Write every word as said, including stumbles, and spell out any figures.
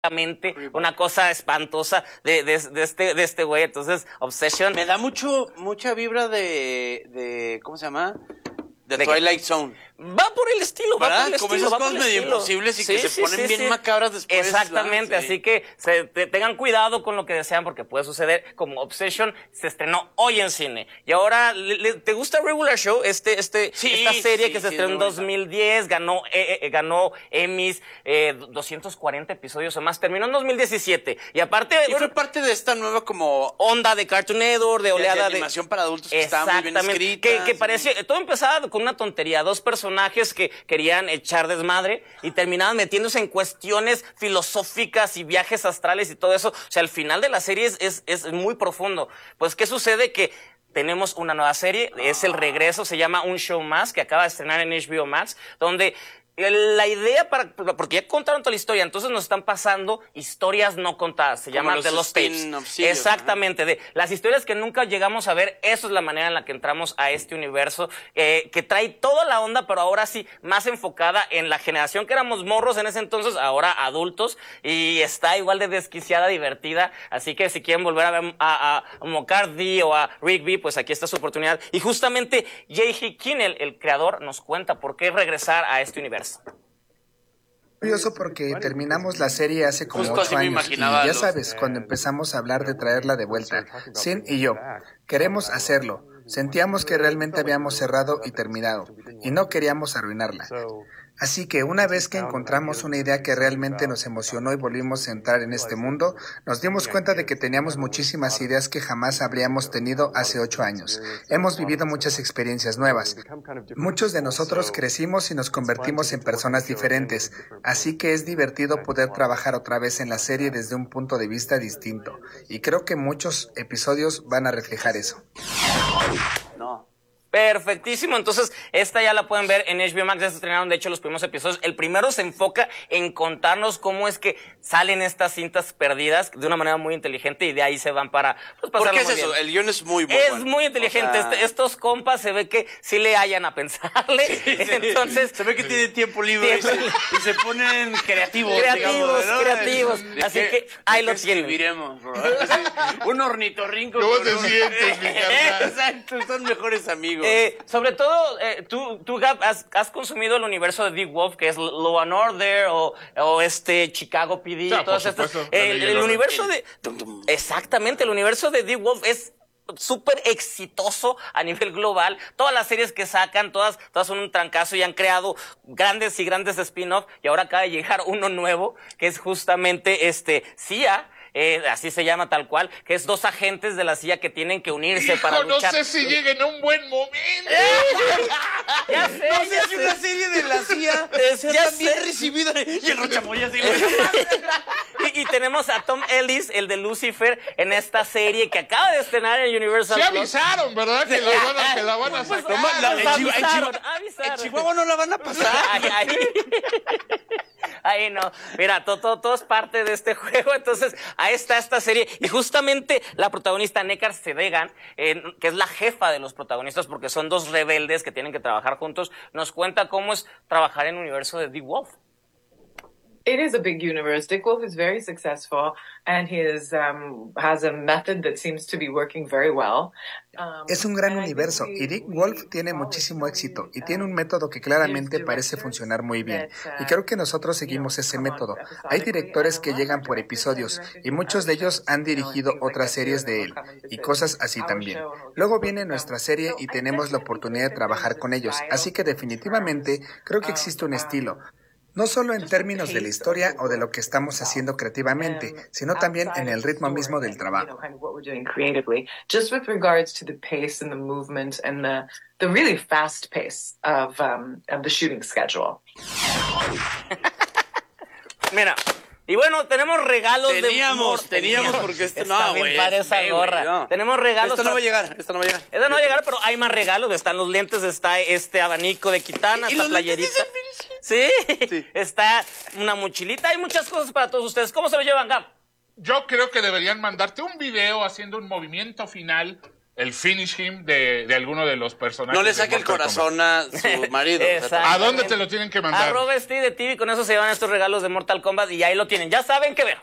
una cosa espantosa de, de, de este de este güey. Entonces, Obsession. Me da mucho mucha vibra de, de ¿cómo se llama? De, ¿De Twilight qué? Zone. Va por el estilo, va ¿verdad? por el Como estilo. esas va cosas por el medio estilo. imposibles y sí, que se sí, ponen sí, bien sí. macabras después. Exactamente, ¿verdad? Sí. así que se, te, tengan cuidado con lo que desean porque puede suceder. Como Obsession se estrenó hoy en cine. Y ahora, ¿le, le, ¿te gusta Regular Show? Este, este, sí, esta serie sí, que se sí, estrenó en dos mil diez, ganó, eh, eh, ganó Emmys, eh, doscientos cuarenta episodios o más. Terminó en dos mil diecisiete. Y aparte... Y fue parte de esta nueva como... onda de Cartoon Network, de oleada de... de animación para adultos que estaba muy bien escrita. Que, que parecía... Todo empezaba con una tontería. Dos personajes que querían echar desmadre y terminaban metiéndose en cuestiones filosóficas y viajes astrales y todo eso. O sea, el final de la serie es, es, es muy profundo. Pues, ¿qué sucede? Que tenemos una nueva serie, es el regreso, se llama Un Show Más, que acaba de estrenar en H B O Max, donde la idea para, porque ya contaron toda la historia, entonces nos están pasando historias no contadas, se llaman The Lost Tapes. Exactamente, de las historias que nunca llegamos a ver, eso es la manera en la que entramos a este universo, eh, que trae toda la onda, pero ahora sí, más enfocada en la generación que éramos morros en ese entonces, ahora adultos, y está igual de desquiciada, divertida, así que si quieren volver a ver a, a, a McCarthy o a Rigby, pues aquí está su oportunidad. Y justamente J G. Kinnell, el creador, nos cuenta por qué regresar a este universo. Curioso porque terminamos la serie hace como Justo ocho años y ya sabes, cuando empezamos a hablar de traerla de vuelta, Sin y yo, queremos hacerlo. Sentíamos que realmente habíamos cerrado y terminado y no queríamos arruinarla. Así que una vez que encontramos una idea que realmente nos emocionó y volvimos a entrar en este mundo, nos dimos cuenta de que teníamos muchísimas ideas que jamás habríamos tenido hace ocho años. Hemos vivido muchas experiencias nuevas. Muchos de nosotros crecimos y nos convertimos en personas diferentes, así que es divertido poder trabajar otra vez en la serie desde un punto de vista distinto. Y creo que muchos episodios van a reflejar eso. No. Perfectísimo, entonces esta ya la pueden ver en H B O Max, ya se estrenaron de hecho los primeros episodios. El primero se enfoca en contarnos cómo es que salen estas cintas perdidas de una manera muy inteligente y de ahí se van para pues, ¿Por qué es eso? Bien. El guión es muy, muy Es bueno. muy inteligente, o sea... este, estos compas se ve que sí le hayan a pensarle, sí, entonces... Se ve que tienen tiempo libre y se, y se ponen creativos, Creativos, digamos, ¿no? creativos, así que, que ahí lo tienen. Escribiremos, un ornitorrinco. ¿Cómo te sientes, mi carnal? Exacto, son mejores amigos. Eh, sobre todo, eh, tú, tú Gab, has, has consumido el universo de Dick Wolf, que es Law and Order, o, o este Chicago P D, sí, todas estas. Eh, el, el universo de... Exactamente, el universo de Dick Wolf es súper exitoso a nivel global. Todas las series que sacan, todas, todas son un trancazo y han creado grandes y grandes spin-off, y ahora acaba de llegar uno nuevo, que es justamente este C I A, Eh, así se llama tal cual, que es dos agentes de la C I A que tienen que unirse Hijo, para luchar. No sé si lleguen en un buen momento. Ya sé, no sé ya si sé. una serie de la C I A sea ya tan bien sé. recibida. Y el Rochamoya así. y, y tenemos a Tom Ellis, el de Lucifer, en esta serie que acaba de estrenar en Universal Se Plus. avisaron, ¿verdad? Que la van a, que la van a Pues, sacar. ah, la, pues, en, Chihuahua, avisaron, en, Chihuahua, avisaron. en Chihuahua no la van a pasar. Ahí, ahí. Ahí no. Mira, todo, todo, todo es parte de este juego. Entonces, ahí está esta serie. Y justamente la protagonista, Nekar Sedegan, eh, que es la jefa de los protagonistas, porque son dos rebeldes que tienen que trabajar juntos, nos cuenta cómo es trabajar en el universo de Dick Wolf. It is a big universe. Dick Wolf is very successful, and he is, um, has a method that seems to be working very well. Um, es un gran universo y Dick Wolf tiene muchísimo éxito y tiene un método que claramente parece funcionar muy bien. Y creo que nosotros seguimos ese método. Hay directores que llegan por episodios y muchos de ellos han dirigido otras series de él y cosas así también. Luego viene nuestra serie y tenemos la oportunidad de trabajar con ellos. Así que definitivamente creo que existe un estilo. No solo en términos de la historia o de lo que estamos haciendo creativamente, sino también en el ritmo mismo del trabajo. Just with regards to the pace and the movement and the the really fast pace of um of the shooting schedule. Mira, y bueno, tenemos regalos teníamos, de... Teníamos, teníamos, porque esto Está no, bien güey. para esa gorra. No. Tenemos regalos... Esto no va a llegar, esto no va a llegar. Esto no va a llegar, pero hay más regalos. Están los lentes, está este abanico de Kitana, esta playerita. ¿Sí? sí, está una mochilita. Hay muchas cosas para todos ustedes. ¿Cómo se lo llevan, Gab? Yo creo que deberían mandarte un video haciendo un movimiento final el finish him de, de alguno de los personajes. No le saque el corazón Kombat. a su marido. ¿A dónde te lo tienen que mandar? Arroba Steve de T V, con eso se llevan estos regalos de Mortal Kombat y ahí lo tienen. Ya saben qué ver.